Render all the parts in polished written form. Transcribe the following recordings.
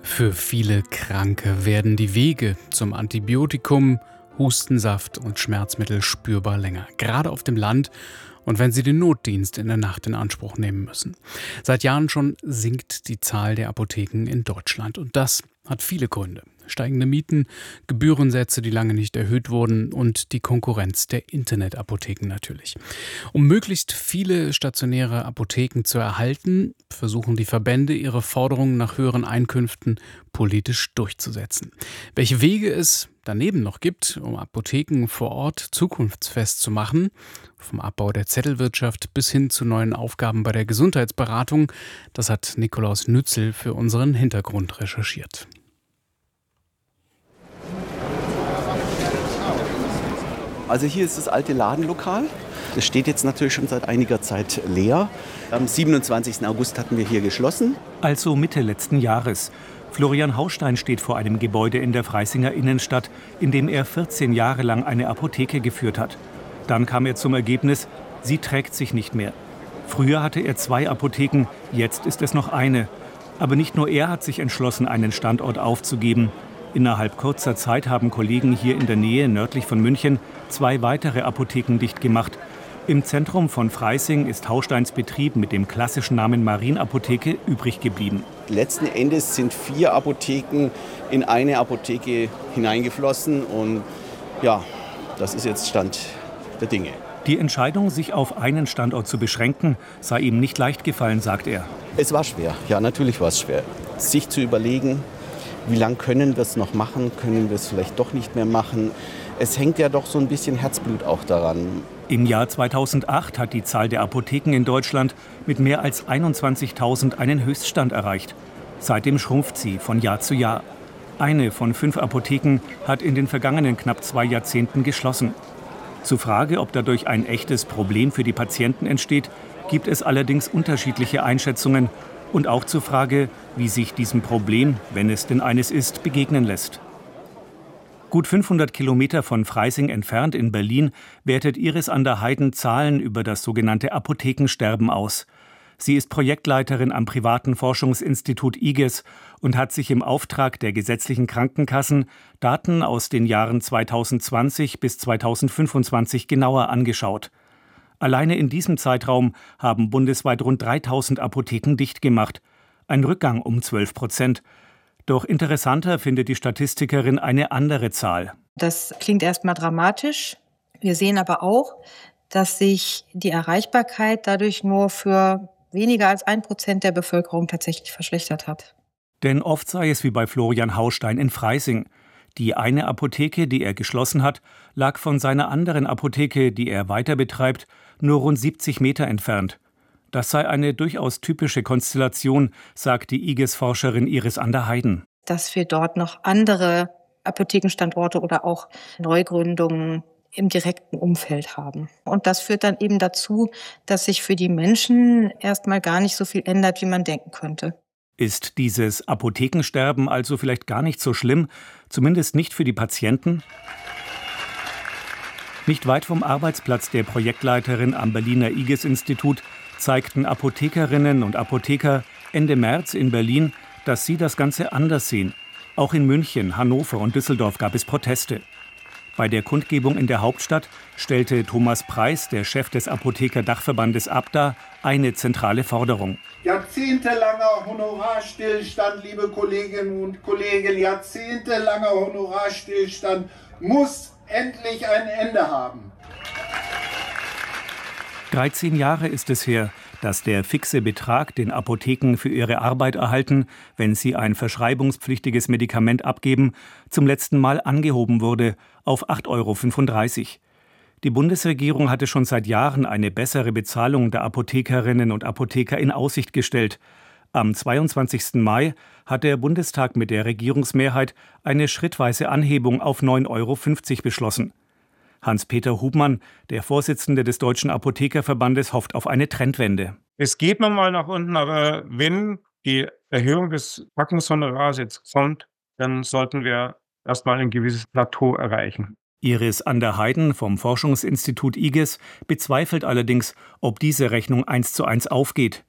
Für viele Kranke werden die Wege zum Antibiotikum, Hustensaft und Schmerzmittel spürbar länger, gerade auf dem Land und wenn sie den Notdienst in der Nacht in Anspruch nehmen müssen. Seit Jahren schon sinkt die Zahl der Apotheken in Deutschland und das hat viele Gründe. Steigende Mieten, Gebührensätze, die lange nicht erhöht wurden und die Konkurrenz der Internetapotheken natürlich. Um möglichst viele stationäre Apotheken zu erhalten, versuchen die Verbände, ihre Forderungen nach höheren Einkünften politisch durchzusetzen. Welche Wege es daneben noch gibt, um Apotheken vor Ort zukunftsfest zu machen, vom Abbau der Zettelwirtschaft bis hin zu neuen Aufgaben bei der Gesundheitsberatung, das hat Nikolaus Nützel für unseren Hintergrund recherchiert. Also hier ist das alte Ladenlokal. Das steht jetzt natürlich schon seit einiger Zeit leer. Am 27. August hatten wir hier geschlossen. Also Mitte letzten Jahres. Florian Haustein steht vor einem Gebäude in der Freisinger Innenstadt, in dem er 14 Jahre lang eine Apotheke geführt hat. Dann kam er zum Ergebnis, sie trägt sich nicht mehr. Früher hatte er 2 Apotheken, jetzt ist es noch eine. Aber nicht nur er hat sich entschlossen, einen Standort aufzugeben. Innerhalb kurzer Zeit haben Kollegen hier in der Nähe, nördlich von München, 2 weitere Apotheken dicht gemacht. Im Zentrum von Freising ist Hausteins Betrieb mit dem klassischen Namen Marienapotheke übrig geblieben. Letzten Endes sind 4 Apotheken in eine Apotheke hineingeflossen und ja, das ist jetzt Stand der Dinge. Die Entscheidung, sich auf einen Standort zu beschränken, sei ihm nicht leicht gefallen, sagt er. Es war schwer, ja natürlich war es schwer, sich zu überlegen, wie lange können wir es noch machen, können wir es vielleicht doch nicht mehr machen. Es hängt ja doch so ein bisschen Herzblut auch daran. Im Jahr 2008 hat die Zahl der Apotheken in Deutschland mit mehr als 21.000 einen Höchststand erreicht. Seitdem schrumpft sie von Jahr zu Jahr. Eine von 5 Apotheken hat in den vergangenen knapp 2 Jahrzehnten geschlossen. Zur Frage, ob dadurch ein echtes Problem für die Patienten entsteht, gibt es allerdings unterschiedliche Einschätzungen. Und auch zur Frage, wie sich diesem Problem, wenn es denn eines ist, begegnen lässt. Gut 500 Kilometer von Freising entfernt in Berlin wertet Iris an der Heiden Zahlen über das sogenannte Apothekensterben aus. Sie ist Projektleiterin am privaten Forschungsinstitut IGES und hat sich im Auftrag der gesetzlichen Krankenkassen Daten aus den Jahren 2020 bis 2025 genauer angeschaut. Alleine in diesem Zeitraum haben bundesweit rund 3.000 Apotheken dicht gemacht. Ein Rückgang um 12%. Doch interessanter findet die Statistikerin eine andere Zahl. Das klingt erstmal dramatisch. Wir sehen aber auch, dass sich die Erreichbarkeit dadurch nur für weniger als 1% der Bevölkerung tatsächlich verschlechtert hat. Denn oft sei es wie bei Florian Haustein in Freising. Die eine Apotheke, die er geschlossen hat, lag von seiner anderen Apotheke, die er weiter betreibt, nur rund 70 Meter entfernt. Das sei eine durchaus typische Konstellation, sagt die IGES-Forscherin Iris an der Heiden. Dass wir dort noch andere Apothekenstandorte oder auch Neugründungen im direkten Umfeld haben. Und das führt dann eben dazu, dass sich für die Menschen erstmal gar nicht so viel ändert, wie man denken könnte. Ist dieses Apothekensterben also vielleicht gar nicht so schlimm, zumindest nicht für die Patienten? Nicht weit vom Arbeitsplatz der Projektleiterin am Berliner IGES-Institut zeigten Apothekerinnen und Apotheker Ende März in Berlin, dass sie das Ganze anders sehen. Auch in München, Hannover und Düsseldorf gab es Proteste. Bei der Kundgebung in der Hauptstadt stellte Thomas Preis, der Chef des Apotheker-Dachverbandes ABDA, eine zentrale Forderung. Jahrzehntelanger Honorarstillstand, liebe Kolleginnen und Kollegen, jahrzehntelanger Honorarstillstand muss endlich ein Ende haben. 13 Jahre ist es her, dass der fixe Betrag, den Apotheken für ihre Arbeit erhalten, wenn sie ein verschreibungspflichtiges Medikament abgeben, zum letzten Mal angehoben wurde auf 8,35 €. Die Bundesregierung hatte schon seit Jahren eine bessere Bezahlung der Apothekerinnen und Apotheker in Aussicht gestellt. Am 22. Mai hat der Bundestag mit der Regierungsmehrheit eine schrittweise Anhebung auf 9,50 € beschlossen. Hans-Peter Hubmann, der Vorsitzende des Deutschen Apothekerverbandes, hofft auf eine Trendwende. Es geht nochmal nach unten, aber wenn die Erhöhung des Packungshonorars jetzt kommt, dann sollten wir erstmal ein gewisses Plateau erreichen. Iris an der Heiden vom Forschungsinstitut IGES bezweifelt allerdings, ob diese Rechnung 1:1 aufgeht.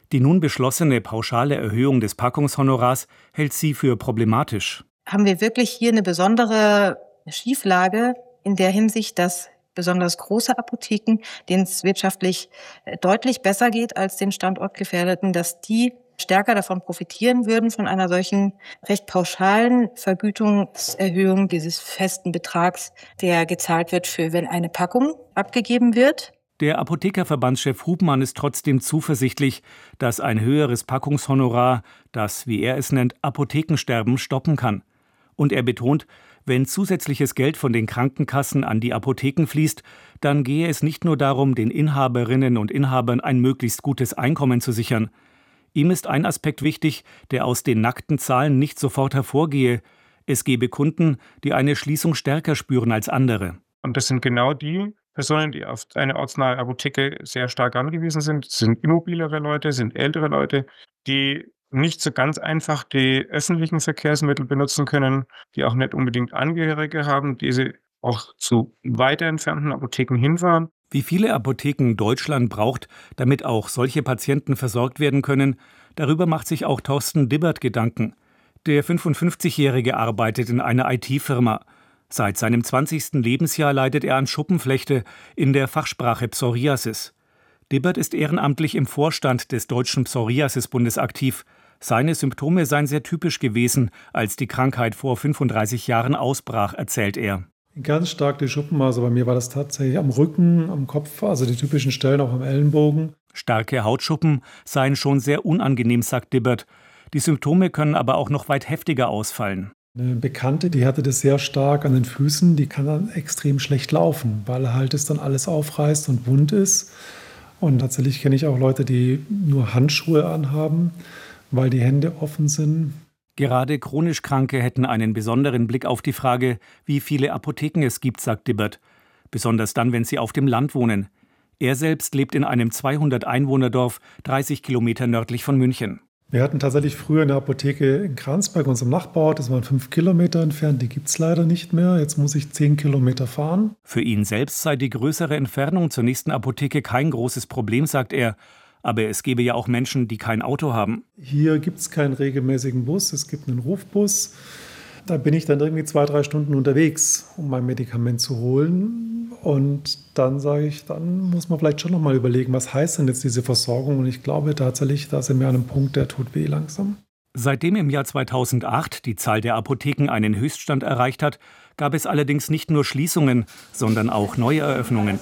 Die nun beschlossene pauschale Erhöhung des Packungshonorars hält sie für problematisch. Haben wir wirklich hier eine besondere Schieflage in der Hinsicht, dass besonders große Apotheken, denen es wirtschaftlich deutlich besser geht als den Standortgefährdeten, dass die stärker davon profitieren würden, von einer solchen recht pauschalen Vergütungserhöhung dieses festen Betrags, der gezahlt wird, für wenn eine Packung abgegeben wird. Der Apothekerverbandschef Hubmann ist trotzdem zuversichtlich, dass ein höheres Packungshonorar das, wie er es nennt, Apothekensterben stoppen kann. Und er betont, wenn zusätzliches Geld von den Krankenkassen an die Apotheken fließt, dann gehe es nicht nur darum, den Inhaberinnen und Inhabern ein möglichst gutes Einkommen zu sichern. Ihm ist ein Aspekt wichtig, der aus den nackten Zahlen nicht sofort hervorgehe. Es gebe Kunden, die eine Schließung stärker spüren als andere. Und das sind genau die Personen, die auf eine ortsnahe Apotheke sehr stark angewiesen sind. Das sind immobilere Leute, sind ältere Leute, die nicht so ganz einfach die öffentlichen Verkehrsmittel benutzen können, die auch nicht unbedingt Angehörige haben, die sie auch zu weiter entfernten Apotheken hinfahren. Wie viele Apotheken Deutschland braucht, damit auch solche Patienten versorgt werden können, darüber macht sich auch Thorsten Dibbert Gedanken. Der 55-Jährige arbeitet in einer IT-Firma. Seit seinem 20. Lebensjahr leidet er an Schuppenflechte, in der Fachsprache Psoriasis. Dibbert ist ehrenamtlich im Vorstand des Deutschen Psoriasis-Bundes aktiv. Seine Symptome seien sehr typisch gewesen, als die Krankheit vor 35 Jahren ausbrach, erzählt er. Ganz stark die Schuppen, also bei mir war das tatsächlich am Rücken, am Kopf, also die typischen Stellen auch am Ellenbogen. Starke Hautschuppen seien schon sehr unangenehm, sagt Dibbert. Die Symptome können aber auch noch weit heftiger ausfallen. Eine Bekannte, die hatte das sehr stark an den Füßen, die kann dann extrem schlecht laufen, weil halt es dann alles aufreißt und wund ist. Und tatsächlich kenne ich auch Leute, die nur Handschuhe anhaben, weil die Hände offen sind. Gerade chronisch Kranke hätten einen besonderen Blick auf die Frage, wie viele Apotheken es gibt, sagt Dibbert. Besonders dann, wenn sie auf dem Land wohnen. Er selbst lebt in einem 200-Einwohner-Dorf, 30 Kilometer nördlich von München. Wir hatten tatsächlich früher eine Apotheke in Kransberg, unserem Nachbarort. Das waren 5 Kilometer entfernt. Die gibt es leider nicht mehr. Jetzt muss ich 10 Kilometer fahren. Für ihn selbst sei die größere Entfernung zur nächsten Apotheke kein großes Problem, sagt er. Aber es gäbe ja auch Menschen, die kein Auto haben. Hier gibt es keinen regelmäßigen Bus, es gibt einen Rufbus. Da bin ich dann irgendwie 2-3 Stunden unterwegs, um mein Medikament zu holen. Und dann sage ich, dann muss man vielleicht schon noch mal überlegen, was heißt denn jetzt diese Versorgung? Und ich glaube tatsächlich, da sind wir an einem Punkt, der tut weh langsam. Seitdem im Jahr 2008 die Zahl der Apotheken einen Höchststand erreicht hat, gab es allerdings nicht nur Schließungen, sondern auch neue Eröffnungen.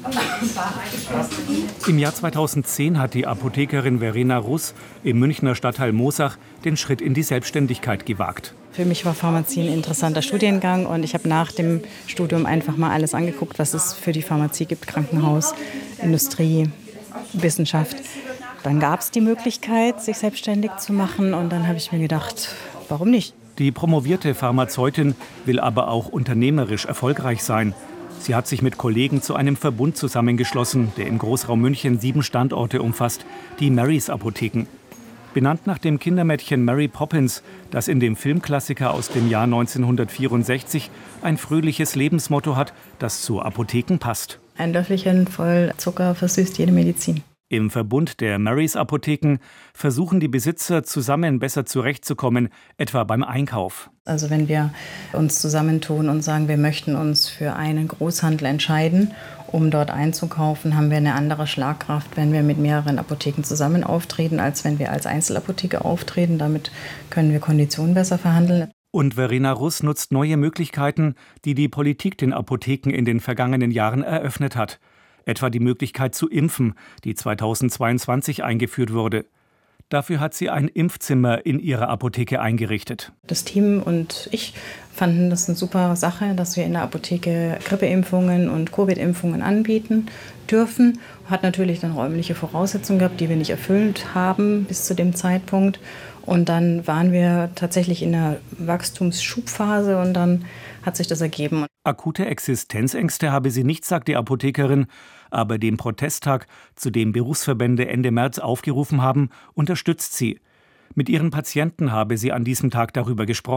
Im Jahr 2010 hat die Apothekerin Verena Russ im Münchner Stadtteil Moosach den Schritt in die Selbstständigkeit gewagt. Für mich war Pharmazie ein interessanter Studiengang und ich habe nach dem Studium einfach mal alles angeguckt, was es für die Pharmazie gibt, Krankenhaus, Industrie, Wissenschaft. Dann gab es die Möglichkeit, sich selbstständig zu machen und dann habe ich mir gedacht, warum nicht? Die promovierte Pharmazeutin will aber auch unternehmerisch erfolgreich sein. Sie hat sich mit Kollegen zu einem Verbund zusammengeschlossen, der im Großraum München 7 Standorte umfasst, die Marys Apotheken. Benannt nach dem Kindermädchen Mary Poppins, das in dem Filmklassiker aus dem Jahr 1964 ein fröhliches Lebensmotto hat, das zu Apotheken passt. Ein Löffelchen voll Zucker versüßt jede Medizin. Im Verbund der Marys Apotheken versuchen die Besitzer zusammen besser zurechtzukommen, etwa beim Einkauf. Also wenn wir uns zusammentun und sagen, wir möchten uns für einen Großhandel entscheiden, um dort einzukaufen, haben wir eine andere Schlagkraft, wenn wir mit mehreren Apotheken zusammen auftreten, als wenn wir als Einzelapotheke auftreten. Damit können wir Konditionen besser verhandeln. Und Verena Russ nutzt neue Möglichkeiten, die die Politik den Apotheken in den vergangenen Jahren eröffnet hat. Etwa die Möglichkeit zu impfen, die 2022 eingeführt wurde. Dafür hat sie ein Impfzimmer in ihrer Apotheke eingerichtet. Das Team und ich fanden das eine super Sache, dass wir in der Apotheke Grippeimpfungen und Covid-Impfungen anbieten dürfen. Hat natürlich dann räumliche Voraussetzungen gehabt, die wir nicht erfüllt haben bis zu dem Zeitpunkt. Und dann waren wir tatsächlich in der Wachstumsschubphase und dann hat sich das ergeben. Akute Existenzängste habe sie nicht, sagt die Apothekerin, aber den Protesttag, zu dem Berufsverbände Ende März aufgerufen haben, unterstützt sie. Mit ihren Patienten habe sie an diesem Tag darüber gesprochen.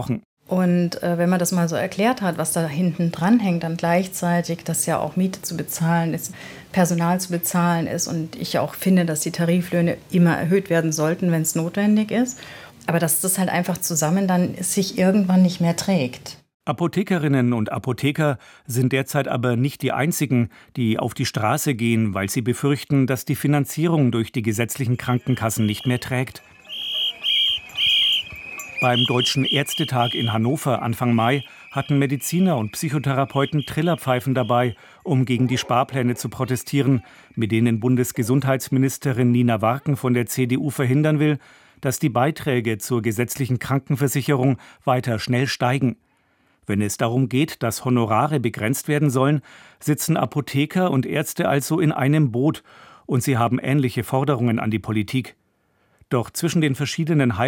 Und wenn man das mal so erklärt hat, was da hinten dran hängt, dann gleichzeitig, dass ja auch Miete zu bezahlen ist, Personal zu bezahlen ist und ich auch finde, dass die Tariflöhne immer erhöht werden sollten, wenn es notwendig ist, aber dass das halt einfach zusammen dann sich irgendwann nicht mehr trägt. Apothekerinnen und Apotheker sind derzeit aber nicht die einzigen, die auf die Straße gehen, weil sie befürchten, dass die Finanzierung durch die gesetzlichen Krankenkassen nicht mehr trägt. Beim Deutschen Ärztetag in Hannover Anfang Mai hatten Mediziner und Psychotherapeuten Trillerpfeifen dabei, um gegen die Sparpläne zu protestieren, mit denen Bundesgesundheitsministerin Nina Warken von der CDU verhindern will, dass die Beiträge zur gesetzlichen Krankenversicherung weiter schnell steigen. Wenn es darum geht, dass Honorare begrenzt werden sollen, sitzen Apotheker und Ärzte also in einem Boot und sie haben ähnliche Forderungen an die Politik. Doch zwischen den verschiedenen